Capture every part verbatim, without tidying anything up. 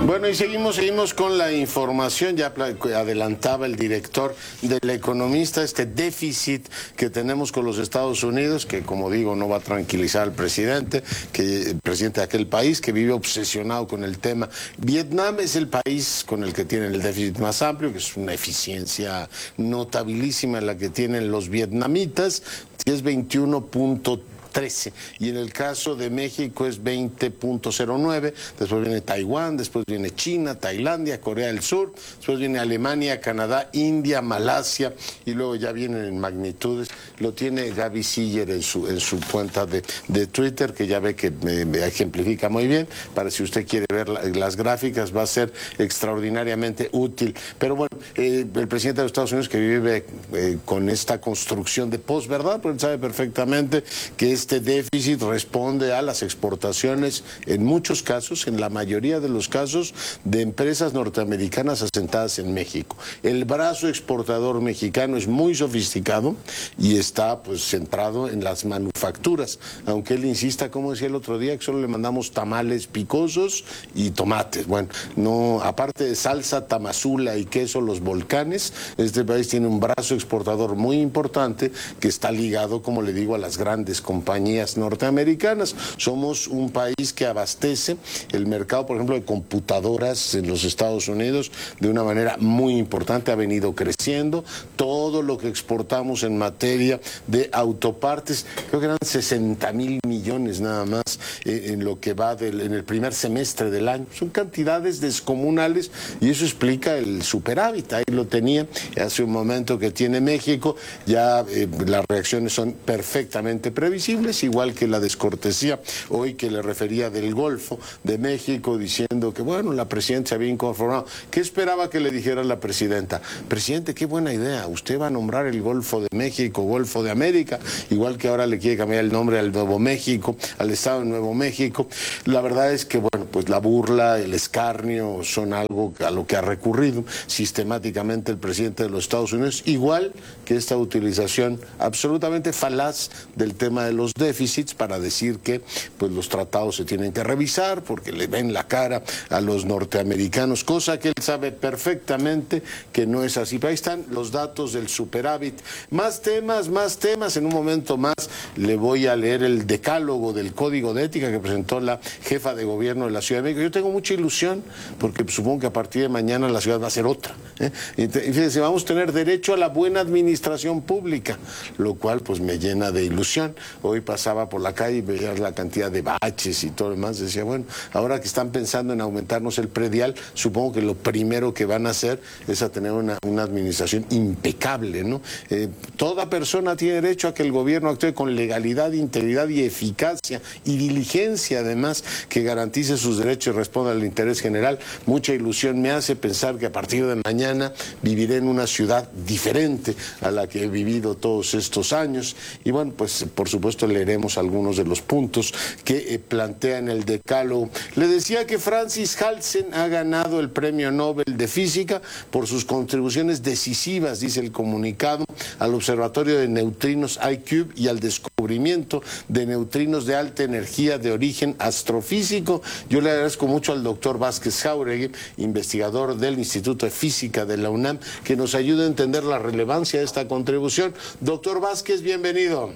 Bueno, y seguimos, seguimos con la información. Ya adelantaba el director del Economista este déficit que tenemos con los Estados Unidos, que como digo no va a tranquilizar al presidente, que el presidente de aquel país que vive obsesionado con el tema. Vietnam es el país con el que tienen el déficit más amplio, que es una eficiencia notabilísima la que tienen los vietnamitas, que es veintiuno punto trece, y en el caso de México es veinte punto cero nueve, después viene Taiwán, después viene China, Tailandia, Corea del Sur, después viene Alemania, Canadá, India, Malasia, y luego ya vienen en magnitudes. Lo tiene Gaby Siller en su, en su cuenta de, de Twitter, que ya ve que me, me ejemplifica muy bien, para si usted quiere ver la, las gráficas, va a ser extraordinariamente útil. Pero bueno, eh, el presidente de los Estados Unidos, que vive eh, con esta construcción de posverdad, porque él sabe perfectamente que este déficit responde a las exportaciones, en muchos casos, en la mayoría de los casos, de empresas norteamericanas asentadas en México. El brazo exportador mexicano es muy sofisticado y está pues centrado en las manufacturas, aunque él insista, como decía el otro día, que solo le mandamos tamales picosos y tomates. Bueno, no, aparte de salsa, tamazula y queso, los volcanes, este país tiene un brazo exportador muy importante que está ligado, como le digo, a las grandes compañías compañías norteamericanas. Somos un país que abastece el mercado, por ejemplo, de computadoras en los Estados Unidos de una manera muy importante, ha venido creciendo. Todo lo que exportamos en materia de autopartes, creo que eran sesenta mil millones nada más eh, en lo que va del, en el primer semestre del año. Son cantidades descomunales y eso explica el superávit. Ahí lo tenía hace un momento que tiene México. Ya eh, las reacciones son perfectamente previsibles, igual que la descortesía hoy que le refería del Golfo de México, diciendo que bueno, la presidenta se había inconformado. ¿Qué esperaba que le dijera la presidenta? Presidente, qué buena idea, usted va a nombrar el Golfo de México, Golfo de América, igual que ahora le quiere cambiar el nombre al Nuevo México, al Estado de Nuevo México. La verdad es que bueno, pues la burla, el escarnio son algo a lo que ha recurrido sistemáticamente el presidente de los Estados Unidos, igual que esta utilización absolutamente falaz del tema de los déficits para decir que pues los tratados se tienen que revisar porque le ven la cara a los norteamericanos, cosa que él sabe perfectamente que no es así. Pero ahí están los datos del superávit. Más temas, más temas. En un momento más le voy a leer el decálogo del Código de Ética que presentó la jefa de gobierno de la Ciudad de México. Yo tengo mucha ilusión porque supongo que a partir de mañana la ciudad va a ser otra, ¿eh? Y fíjense, vamos a tener derecho a la buena administración pública, lo cual pues me llena de ilusión. Hoy pasaba por la calle y veía la cantidad de baches y todo lo demás. Decía, bueno, ahora que están pensando en aumentarnos el predial, supongo que lo primero que van a hacer es a tener una, una administración impecable, ¿no? Eh, toda persona tiene derecho a que el gobierno actúe con legalidad, integridad y eficacia y diligencia, además, que garantice sus derechos y responda al interés general. Mucha ilusión me hace pensar que a partir de mañana viviré en una ciudad diferente a la que he vivido todos estos años. Y bueno, pues por supuesto leeremos algunos de los puntos que eh, plantea en el decálogo. Le decía que Francis Halsen ha ganado el Premio Nobel de Física por sus contribuciones decisivas, dice el comunicado, al Observatorio de Neutrinos iCube y al descubrimiento de neutrinos de alta energía de origen astrofísico. Yo le agradezco mucho al doctor Vázquez Jáuregui, investigador del Instituto de Física de la UNAM, que nos ayude a entender la relevancia de esta contribución. Doctor Vázquez, bienvenido.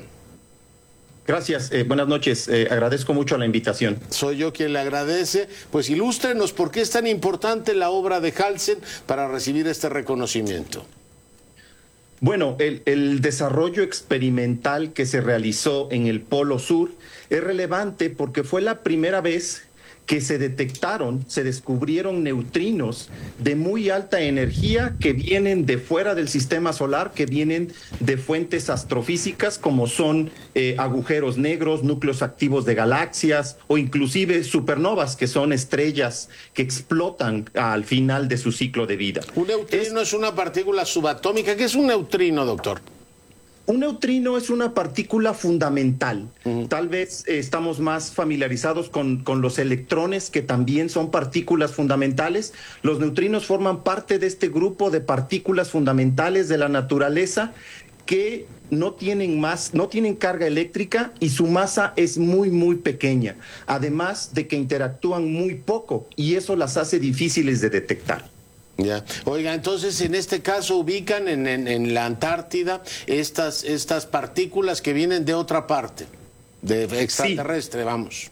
Gracias, eh, buenas noches, eh, agradezco mucho la invitación. Soy yo quien le agradece. Pues ilústrenos por qué es tan importante la obra de Halsen para recibir este reconocimiento. Bueno, el, el desarrollo experimental que se realizó en el Polo Sur es relevante porque fue la primera vez que se detectaron, se descubrieron neutrinos de muy alta energía que vienen de fuera del sistema solar, que vienen de fuentes astrofísicas como son eh, agujeros negros, núcleos activos de galaxias o inclusive supernovas, que son estrellas que explotan al final de su ciclo de vida. Un neutrino es, es una partícula subatómica. ¿Qué es un neutrino, doctor? Un neutrino es una partícula fundamental. Uh-huh. Tal vez eh, estamos más familiarizados con, con los electrones, que también son partículas fundamentales. Los neutrinos forman parte de este grupo de partículas fundamentales de la naturaleza que no tienen más, no tienen carga eléctrica y su masa es muy, muy pequeña. Además de que interactúan muy poco y eso las hace difíciles de detectar. Ya. Oiga, entonces en este caso ubican en, en, en la Antártida estas, estas partículas que vienen de otra parte, de extraterrestre, sí. Vamos.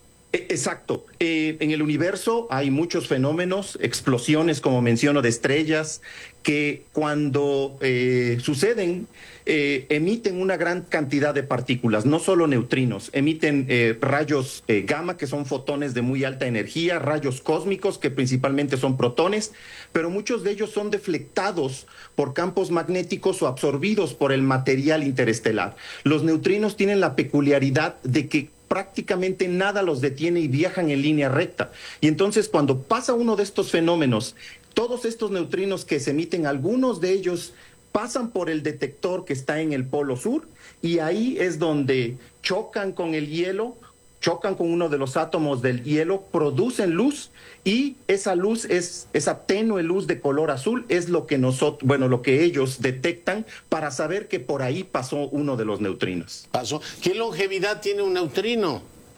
Exacto. Eh, en el universo hay muchos fenómenos, explosiones, como menciono, de estrellas, que cuando eh, suceden, eh, emiten una gran cantidad de partículas, no solo neutrinos, emiten eh, rayos eh, gamma, que son fotones de muy alta energía, rayos cósmicos, que principalmente son protones, pero muchos de ellos son deflectados por campos magnéticos o absorbidos por el material interestelar. Los neutrinos tienen la peculiaridad de que prácticamente nada los detiene y viajan en línea recta. Y entonces cuando pasa uno de estos fenómenos, todos estos neutrinos que se emiten, algunos de ellos pasan por el detector que está en el polo sur y ahí es donde chocan con el hielo, chocan con uno de los átomos del hielo, producen luz y esa luz es esa tenue luz de color azul es lo que nosotros, bueno, lo que ellos detectan para saber que por ahí pasó uno de los neutrinos. Pasó. ¿Qué longevidad tiene un neutrino?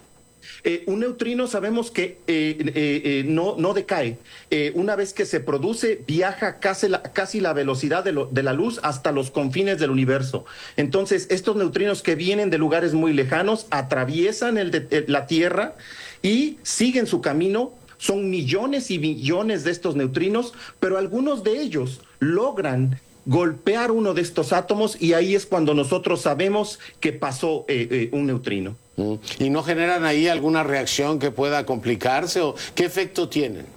Eh, un neutrino sabemos que eh, eh, eh, no, no decae. Eh, una vez que se produce, viaja casi la, casi la velocidad de, lo, de la luz hasta los confines del universo. Entonces, estos neutrinos que vienen de lugares muy lejanos atraviesan el de, el, la Tierra y siguen su camino. Son millones y millones de estos neutrinos, pero algunos de ellos logran golpear uno de estos átomos y ahí es cuando nosotros sabemos que pasó eh, eh, un neutrino. ¿Y no generan ahí alguna reacción que pueda complicarse o qué efecto tienen?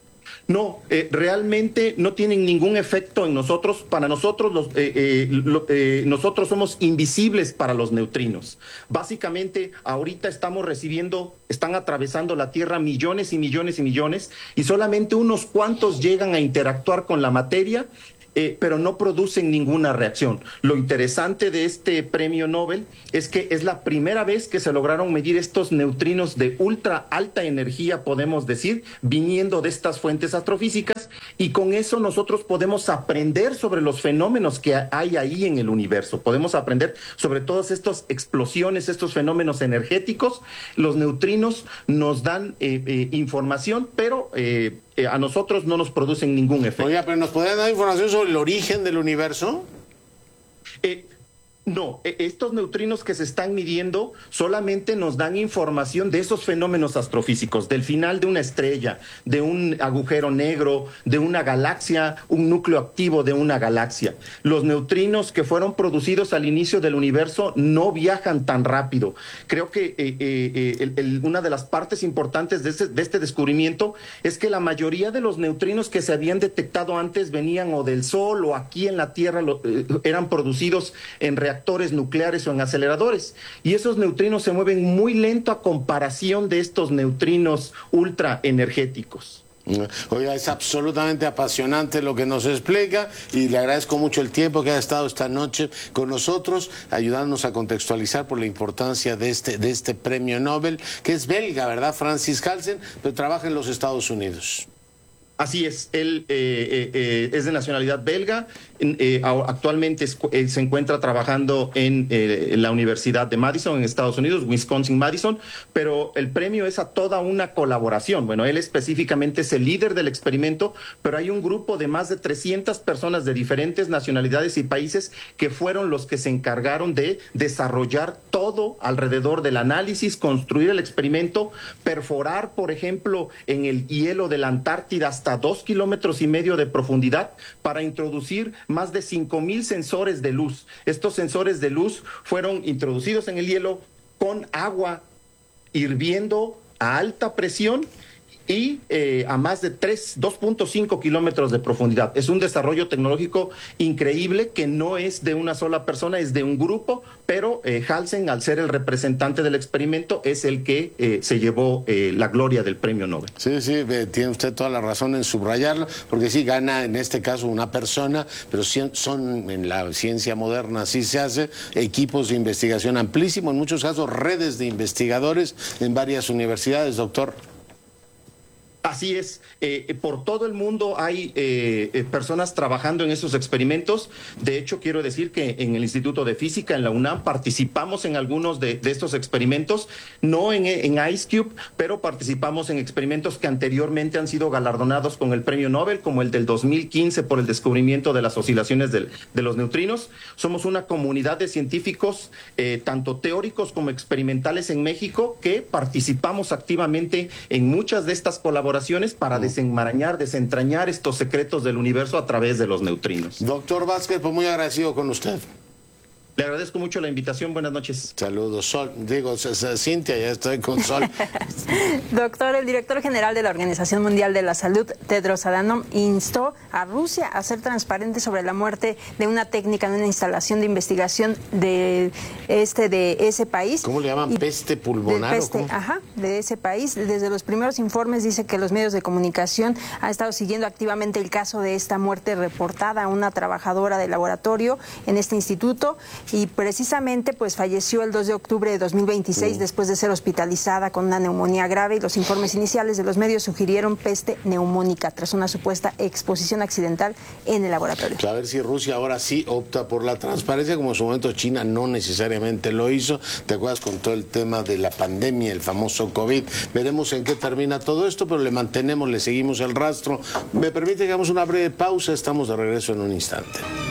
No, eh, realmente no tienen ningún efecto en nosotros. Para nosotros, los, eh, eh, lo, eh, nosotros somos invisibles para los neutrinos. Básicamente, ahorita estamos recibiendo, están atravesando la Tierra millones y millones y millones, y solamente unos cuantos llegan a interactuar con la materia, Eh, pero no producen ninguna reacción. Lo interesante de este premio Nobel es que es la primera vez que se lograron medir estos neutrinos de ultra alta energía, podemos decir, viniendo de estas fuentes astrofísicas, y con eso nosotros podemos aprender sobre los fenómenos que hay ahí en el universo. Podemos aprender sobre todas estas explosiones, estos fenómenos energéticos. Los neutrinos nos dan eh, eh, información, pero eh, eh, a nosotros no nos producen ningún efecto. Oiga, pero ¿nos podrían dar información sobre el origen del universo? Eh, no, eh, estos neutrinos que se están midiendo solamente nos dan información de esos fenómenos astrofísicos, del final de una estrella, de un agujero negro, de una galaxia, un núcleo activo de una galaxia. Los neutrinos que fueron producidos al inicio del universo no viajan tan rápido. Creo que eh, eh, el, el, una de las partes importantes de este, de este descubrimiento es que la mayoría de los neutrinos que se habían detectado antes venían o del Sol o aquí en la Tierra, lo, eh, eran producidos en reactores reactores nucleares o en aceleradores, y esos neutrinos se mueven muy lento a comparación de estos neutrinos ultra energéticos. Oiga, es absolutamente apasionante lo que nos explica y le agradezco mucho el tiempo que ha estado esta noche con nosotros, ayudándonos a contextualizar por la importancia de este, de este premio Nobel, que es belga, ¿verdad? Francis Halsen, pero trabaja en los Estados Unidos. Así es, él eh, eh, es de nacionalidad belga, eh, actualmente es, eh, se encuentra trabajando en, eh, en la Universidad de Madison, en Estados Unidos, Wisconsin-Madison, pero el premio es a toda una colaboración. Bueno, él específicamente es el líder del experimento, pero hay un grupo de más de trescientas personas de diferentes nacionalidades y países que fueron los que se encargaron de desarrollar todo alrededor del análisis, construir el experimento, perforar, por ejemplo, en el hielo de la Antártida hasta hasta dos kilómetros y medio de profundidad para introducir más de cinco mil sensores de luz. Estos sensores de luz fueron introducidos en el hielo con agua hirviendo a alta presión y eh, a más de dos punto cinco kilómetros de profundidad. Es un desarrollo tecnológico increíble que no es de una sola persona, es de un grupo, pero eh, Halsen, al ser el representante del experimento, es el que eh, se llevó eh, la gloria del premio Nobel. Sí, sí, tiene usted toda la razón en subrayarlo, porque sí gana en este caso una persona, pero son en la ciencia moderna, así se hace, equipos de investigación amplísimos, en muchos casos redes de investigadores en varias universidades, doctor. Así es, eh, por todo el mundo hay eh, eh, personas trabajando en esos experimentos. De hecho, quiero decir que en el Instituto de Física, en la UNAM, participamos en algunos de, de estos experimentos, no en, en IceCube, pero participamos en experimentos que anteriormente han sido galardonados con el premio Nobel, como el del dos mil quince por el descubrimiento de las oscilaciones del, de los neutrinos. Somos una comunidad de científicos, eh, tanto teóricos como experimentales en México, que participamos activamente en muchas de estas colaboraciones para desenmarañar, desentrañar estos secretos del universo a través de los neutrinos. Doctor Vázquez, pues muy agradecido con usted. Le agradezco mucho la invitación. Buenas noches. Saludos, Sol. Digo, Cintia, ya estoy con Sol. Doctor, el director general de la Organización Mundial de la Salud, Tedros Adhanom, instó a Rusia a ser transparente sobre la muerte de una técnica en una instalación de investigación de este de ese país. ¿Cómo le llaman? Y ¿Peste pulmonar? De peste, ajá, de ese país. Desde los primeros informes dice que los medios de comunicación han estado siguiendo activamente el caso de esta muerte reportada a una trabajadora de laboratorio en este instituto. Y precisamente pues falleció el dos de octubre de dos mil veintiséis uh. después de ser hospitalizada con una neumonía grave, y los informes iniciales de los medios sugirieron peste neumónica tras una supuesta exposición accidental en el laboratorio. A ver si Rusia ahora sí opta por la transparencia, como en su momento China no necesariamente lo hizo. ¿Te acuerdas con todo el tema de la pandemia, el famoso COVID? Veremos en qué termina todo esto, pero le mantenemos, le seguimos el rastro. Me permite que hagamos una breve pausa, estamos de regreso en un instante.